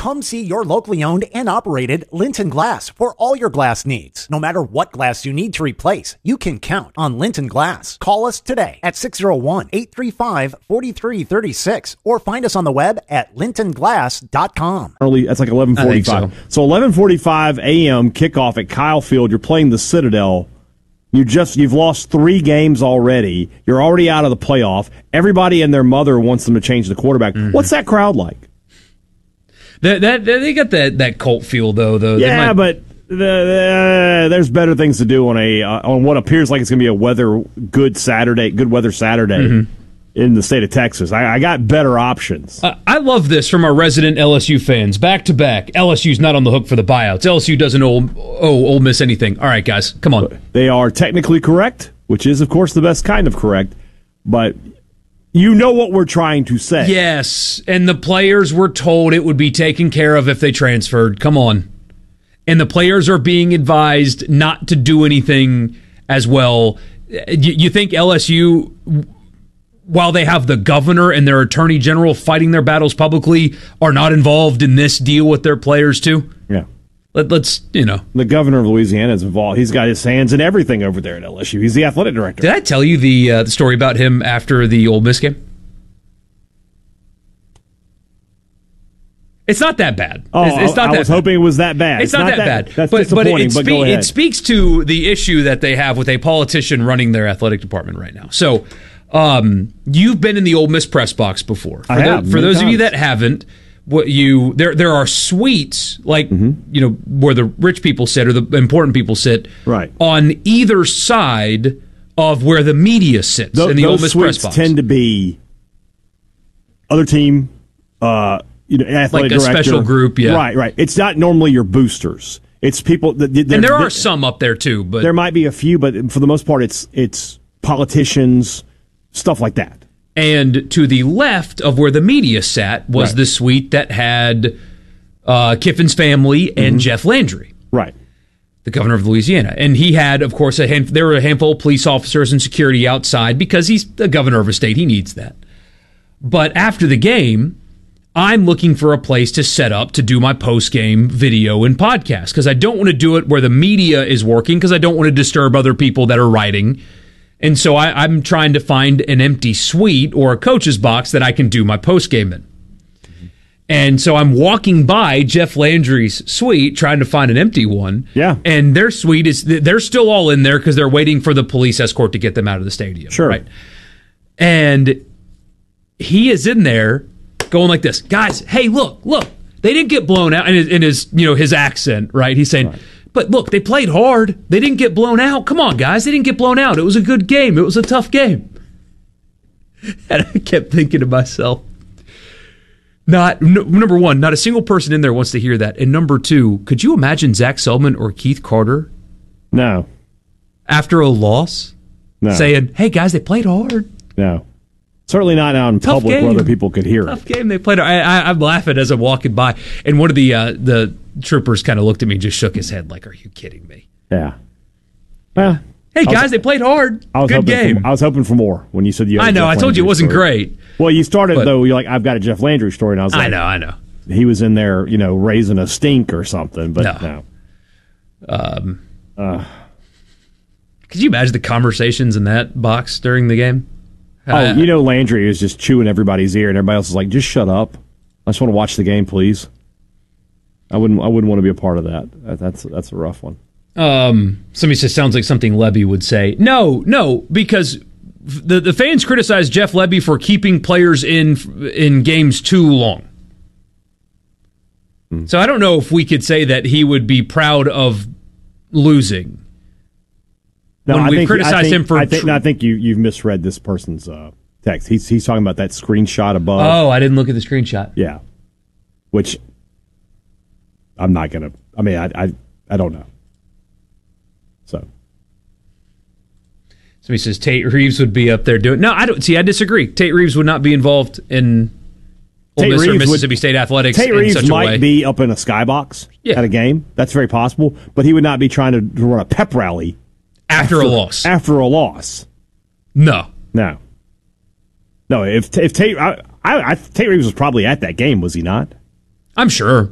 Come see your locally owned and operated Linton Glass for all your glass needs. No matter what glass you need to replace, you can count on Linton Glass. Call us today at 601-835-4336 or find us on the web at lintonglass.com. Early, that's like 11:45. So 11:45 a.m. kickoff at Kyle Field. You're playing the Citadel. You've lost 3 games already. You're already out of the playoff. Everybody and their mother wants them to change the quarterback. Mm-hmm. What's that crowd like? They got that cult feel though. Yeah, but there's better things to do on what appears like it's going to be a good weather Saturday in the state of Texas. I got better options. I love this from our resident LSU fans. Back to back, LSU's not on the hook for the buyouts. LSU doesn't owe Ole Miss anything. All right, guys, come on. They are technically correct, which is, of course, the best kind of correct, but you know what we're trying to say. Yes, and the players were told it would be taken care of if they transferred. Come on. And the players are being advised not to do anything as well. You think LSU, while they have the governor and their attorney general fighting their battles publicly, are not involved in this deal with their players too? Yeah. Let's. The governor of Louisiana is involved. He's got his hands in everything over there at LSU. He's the athletic director. Did I tell you the story about him after the Ole Miss game? It's not that bad. It's not I was hoping it was that bad. It's not that bad. That's disappointing, but go ahead. It speaks to the issue that they have with a politician running their athletic department right now. So, you've been in the Ole Miss press box before. For those of you that haven't, there are suites where the rich people sit or the important people sit, right, on either side of where the media sits in the Ole Miss press box. Those suites tend to be other team, athletic like a director, special group, yeah. Right. It's not normally your boosters. It's people that, and there are some up there too, but there might be a few, but for the most part, it's politicians, stuff like that. And to the left of where the media sat was the suite that had Kiffin's family and Jeff Landry, right, the governor of Louisiana, and he had, of course, there were a handful of police officers and security outside because he's the governor of a state; he needs that. But after the game, I'm looking for a place to set up to do my post-game video and podcast because I don't want to do it where the media is working because I don't want to disturb other people that are writing. And so I'm trying to find an empty suite or a coach's box that I can do my post-game in. And so I'm walking by Jeff Landry's suite trying to find an empty one. Yeah. And their suite they're still all in there because they're waiting for the police escort to get them out of the stadium. Sure. Right. And he is in there going like this, guys, hey, look, they didn't get blown out. And his accent, right? He's saying, but look, they played hard. They didn't get blown out. Come on, guys, they didn't get blown out. It was a good game. It was a tough game. And I kept thinking to myself, number one, not a single person in there wants to hear that. And number two, could you imagine Zach Selman or Keith Carter? No. After a loss? No. Saying, hey, guys, they played hard. No. Certainly not out in public where other people could hear it. Tough game they played. I'm laughing as I'm walking by, and one of the troopers kind of looked at me and just shook his head like, are you kidding me? Yeah. Hey, guys, they played hard. Good game. I was hoping for more when you said you had I know. I told you it wasn't great. Well, you started, though, you're like, I've got a Jeff Landry story, and I was like, I know. He was in there, raising a stink or something, but no. Could you imagine the conversations in that box during the game? Landry is just chewing everybody's ear, and everybody else is like, just shut up. I just want to watch the game, please. I wouldn't want to be a part of that. That's a rough one. Somebody says, sounds like something Lebby would say. No, because the fans criticize Jeff Lebby for keeping players in games too long. So I don't know if we could say that he would be proud of losing. No, when we criticize him for... I think you've misread this person's text. He's talking about that screenshot above. Oh, I didn't look at the screenshot. Yeah. Which I'm not going to... I mean, I don't know. So. Somebody says Tate Reeves would be up there doing... No, I don't... See, I disagree. Tate Reeves would not be involved in Ole Miss or Mississippi State athletics in such a way. Tate Reeves might be up in a skybox at a game. That's very possible. But he would not be trying to run a pep rally after a loss. After a loss. No. If Tate Reeves was probably at that game, was he not? I'm sure.